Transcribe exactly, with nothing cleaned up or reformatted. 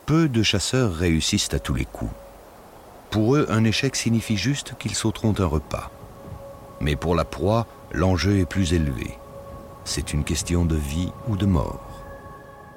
Peu de chasseurs réussissent à tous les coups. Pour eux, un échec signifie juste qu'ils sauteront un repas. Mais pour la proie, l'enjeu est plus élevé. C'est une question de vie ou de mort.